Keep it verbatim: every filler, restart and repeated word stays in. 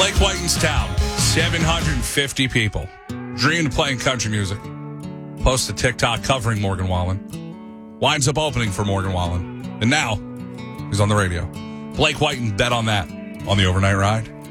Blake Whiten's town, seven hundred fifty people. Dreamed of playing country music. Post a TikTok covering Morgan Wallen. Winds up opening for Morgan Wallen. And now, he's on the radio. Blake Whiten bet on that on the overnight ride.